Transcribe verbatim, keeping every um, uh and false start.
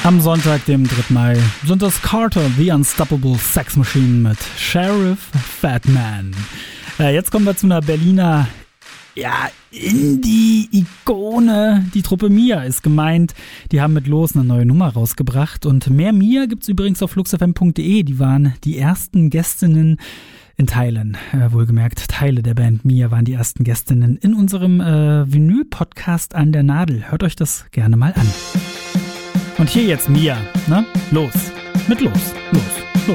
Am Sonntag, dem dritten Mai, sind das Carter, The Unstoppable Sex Machine mit Sheriff Fatman. Äh, jetzt kommen wir zu einer Berliner, ja, Indie-Ikone. Die Truppe Mia ist gemeint. Die haben mit Los eine neue Nummer rausgebracht. Und mehr Mia gibt's übrigens auf flux f m punkt d e. Die waren die ersten Gästinnen in Teilen. Äh, wohlgemerkt, Teile der Band Mia waren die ersten Gästinnen in unserem äh, Vinyl-Podcast an der Nadel. Hört euch das gerne mal an. Und hier jetzt Mia, ne? Los, mit Los, los.